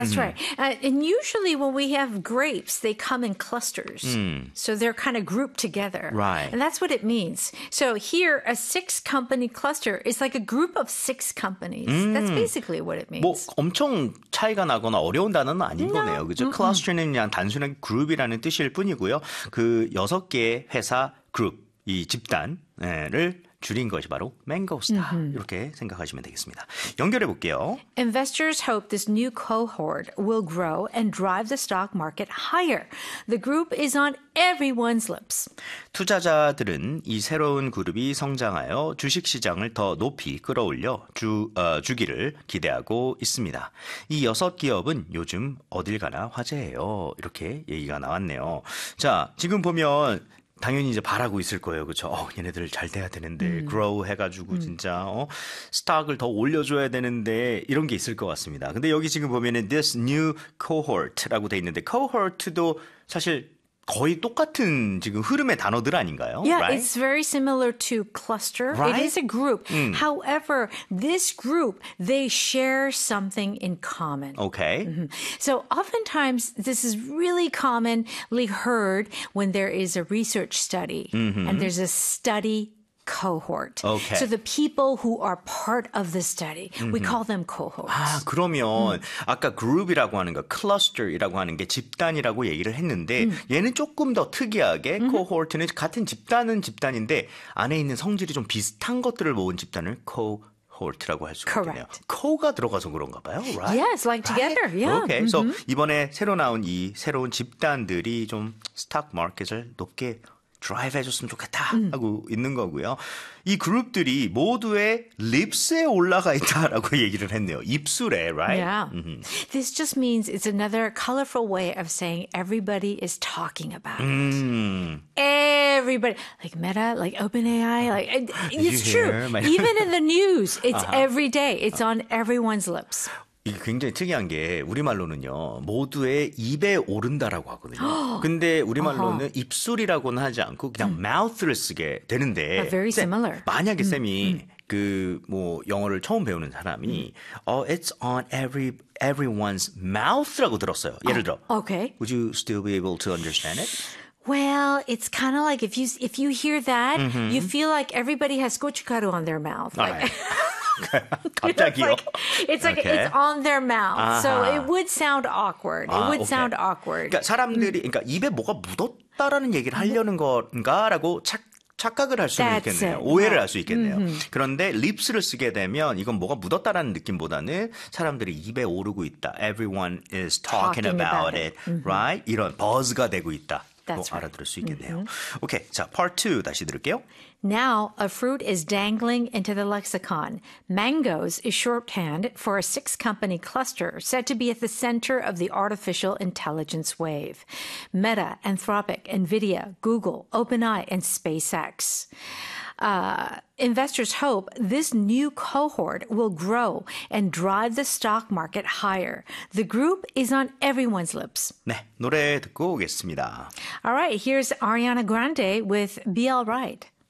That's right. And usually when we have grapes, they come in clusters. So they're kind of grouped together. Right. And that's what it means. So here, a 6-company cluster is like a group of 6 companies. That's basically what it means. 뭐 엄청 차이가 나거나 어려운 단어는 아닌 거네요. 그죠? 클러스터는 그냥 단순하게 그룹이라는 뜻일 뿐이고요. 그 6개의 회사 그룹, 이 집단을 줄인 것이 바로 Mangostar. 이렇게 생각하시면 되겠습니다. 연결해 볼게요. Investors hope this new cohort will grow and drive the stock market higher. The group is on everyone's lips. 투자자들은 이 새로운 그룹이 성장하여 주식시장을 더 높이 끌어올려 주기를 기대하고 있습니다. 이 6기업은 요즘 어딜 가나 화제예요. 이렇게 얘기가 나왔네요. 자, 지금 보면 당연히 이제 바라고 있을 거예요. 그렇죠? 얘네들 잘 돼야 되는데 grow 해가지고 진짜 스탁을 더 올려줘야 되는데 이런 게 있을 것 같습니다. 근데 여기 지금 보면은 this new cohort라고 돼 있는데 cohort도 사실 거의 똑같은 지금 흐름의 단어들 아닌가요? Yeah, right? it's very similar to cluster. Right? It is a group. However, this group, they share something in common. Okay. So oftentimes, this is really commonly heard when there is a research study and there's a study cohort. Okay. So the people who are part of the study, we call them cohorts. 아, 그러면 아까 그룹이라고 하는 거, 클러스터이라고 하는 게 집단이라고 얘기를 했는데 얘는 조금 더 특이하게 코호르트는 같은 집단은 집단인데 안에 있는 성질이 좀 비슷한 것들을 모은 집단을 코호르트라고 할 수가 있겠네요. 코가 들어가서 그런가 봐요. Right? Yes, like together. Yeah. Okay. So 이번에 새로 나온 이 새로운 집단들이 좀 스탁 마켓을 높게 드라이브 해줬으면 좋겠다 하고 있는 거고요. 이 그룹들이 모두의 립스에 올라가 있다라고 얘기를 했네요. 입술에, right? Yeah. This just means it's another colorful way of saying everybody is talking about it. Everybody, like Meta, like OpenAI, like it's true. Even in the news, it's every day. It's on everyone's lips. 이게 굉장히 특이한 게 우리말로는요. 모두의 입에 오른다라고 하거든요. 근데 우리말로는 입술이라고는 하지 않고 그냥 mouth를 쓰게 되는데 Very similar. 만약에 쌤이 그 뭐 영어를 처음 배우는 사람이 it's on everyone's mouth라고 들었어요. 예를 들어. Okay. Would you still be able to understand it? Well, it's kind of like if you hear that, you feel like everybody has gochugaru on their mouth. Like, 갑자기요? It's like Okay. it's on their mouth. So it would sound awkward. It would sound awkward. 그러니까 사람들이 그러니까 입에 뭐가 묻었다라는 얘기를 하려는 건가라고 착각을 할 수는 That's 있겠네요. it. 오해를 할 수 있겠네요. 그런데 립스를 쓰게 되면 이건 뭐가 묻었다라는 느낌보다는 사람들이 입에 오르고 있다. Everyone is talking about it. Right? 이런 버즈가 되고 있다. That's right. 알아들을 수 있겠네요. 오케이, 자, part 2 다시 들을게요. Now, a fruit is dangling into the lexicon. Mangoes is shorthand for a 6-company cluster said to be at the center of the artificial intelligence wave. Meta, Anthropic, NVIDIA, Google, OpenAI, and SpaceX. Investors hope this new cohort will grow and drive the stock market higher. The group is on everyone's lips. 네, 노래 듣고 오겠습니다. All right, here's Ariana Grande with Be Alright.